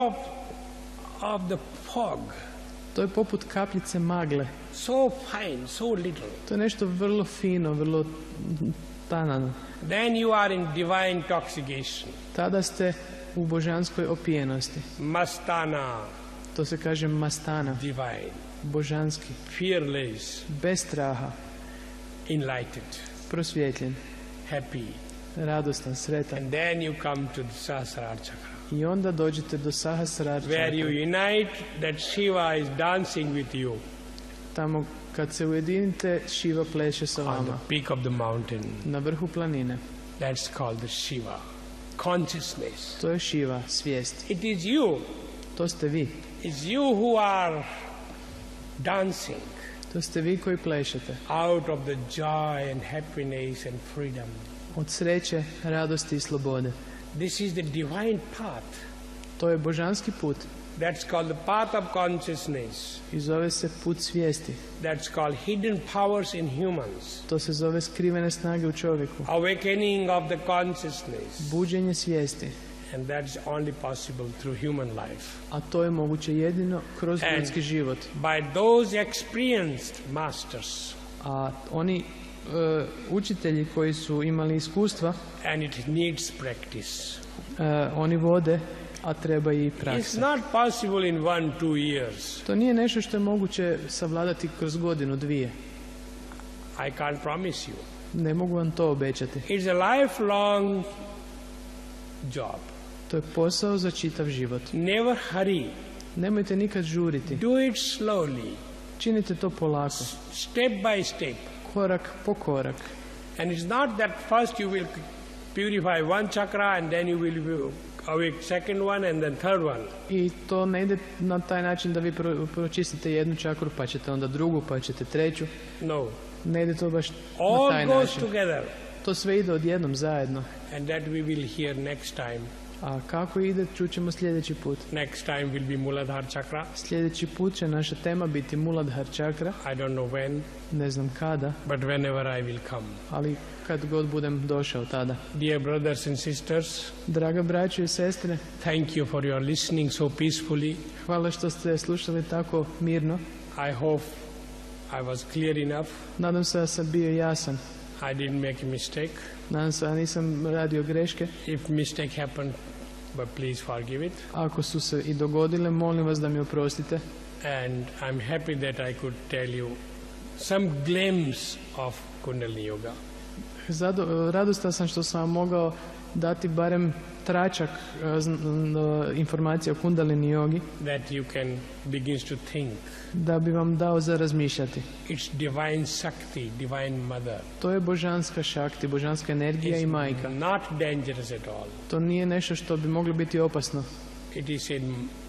of the fog. To je poput kapljice magle. So fine, so little. To je nešto vrlo fino, vrlo tanano. Then you are in divine intoxication. Tada ste u božanskoj opijenosti. Mastana. To se kaže mastana. Divine. Božanski. Fearless. Bez straha. Enlightened. Prosvjetljen. Happy. Radostan, sretan. And then you come to the Sahasrara chakra. I onda dođete do Sahasrara čakre. Where you unite that Shiva is dancing with you. Tamo kad se ujedinite, Shiva pleše sa vama. On the peak of the mountain. Na vrhu planine. That's called the Shiva. Consciousness. To je Shiva, svijest. It is you. To ste vi. It's you who are dancing. To ste vi koji plešete. Out of the joy and happiness and freedom. Od sreće, radosti i slobode. This is the divine path. To je božanski put. That's called the path of consciousness. I zove se put svijesti. That's called hidden powers in humans. To se zove skrivene snage u čovjeku. Awakening of the consciousness. Buđenje svijesti. And that's only possible through human life. A to je moguće jedino kroz ljudski život. By those experienced masters. A oni učitelji koji su imali iskustva, and it needs practice. Oni vode, a treba i praksa. It's not possible in 1-2 years. To nije nešto što je moguće savladati kroz godinu, dvije. I can't promise you. Ne mogu vam to obećati. It's a lifelong job. To je posao za čitav život. Never hurry. Nemojte nikad žuriti. Do it slowly. Činite to polako. Step by step. Korak po korak. And it's not that first you will purify one chakra and then you will awake second one and then third one. I to ne ide na taj način da vi pročistite jednu čakru, pa ćete onda drugu, pa ćete treću. No. Ne ide to baš na taj način. All goes način. Together. To sve ide odjednom zajedno. And that we will hear next time. A kako ide, čućemo sljedeći put. Next time will be Muladhara chakra. Sljedeći put će naša tema biti Muladhara čakra. I don't know when. Ne znam kada. But whenever I will come. Ali kad god budem došao tada. Dear brothers and sisters. Draga braćo i sestre. Thank you for your listening so peacefully. Hvala što ste slušali tako mirno. I hope I was clear enough. Nadam se da sam bio jasan. I didn't make a mistake. Nadam se da nisam radio greške. If mistake happened, but please forgive it. Ako su se i dogodile, molim vas da mi oprostite. And I'm happy that I could tell you some glimpse of Kundalini Yoga. Radostan sam što sam vam mogao dati barem tračak informacija o Kundalini jogi. That you can begin to think. Da bi vam dao za razmišljati. It's divine Shakti, divine mother. To je božanska šakti, božanska energija i majka. Not dangerous at all. To nije nešto što bi moglo biti opasno. It is said,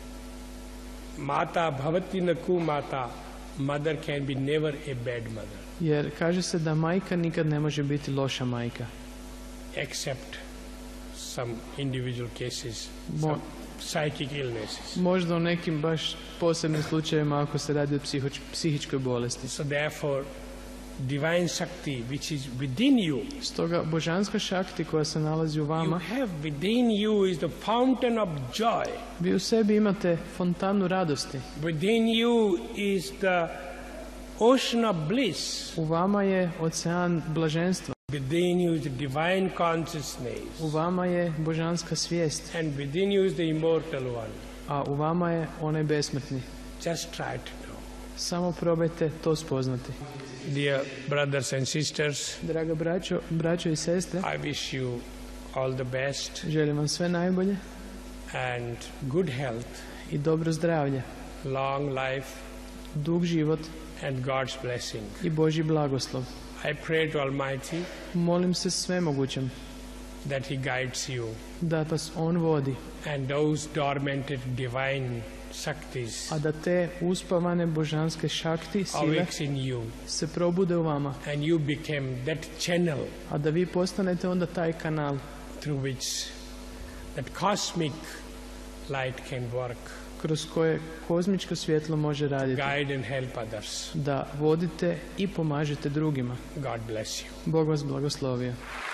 Mata bhavati naku mata, mother can be never a bad mother. Jer kaže se da majka nikad ne može biti loša majka. Except some individual cases, some psychic illnesses. Možda u nekim baš posebnim slučajevima ako se radi o psihičkoj bolesti. So therefore, divine Shakti which is within you. Stoga božanska šakti koja se nalazi u vama. You have within you is the fountain of joy. Vi u sebi imate fontanu radosti. Within you is the ocean of bliss. U vama je ocean blaženstva. Within you is the divine consciousness. U vama je božanska svijest. And within you is the immortal one. A u vama je onaj besmrtni. Just try to know. Samo probajte to spoznati. Dear brothers and sisters, draga braćo i sestre, I wish you all the best. Želim vam sve najbolje. And good health. I dobro zdravlje. Long life. Dug život. And God's blessing. I Božji blagoslov. I pray to Almighty. Molim se svemogućem. That He guides you. Da vas On vodi. And those dormanted divine Shaktis. A da te uspavane božanske šakti, sile, se probude u vama. And you become that channel. A da vi postanete onda taj kanal. Through which that cosmic light can work. Kroz koje kozmičko svjetlo može raditi. Guide and help others. Da vodite i pomažete drugima. God bless you. Bog vas blagoslovio.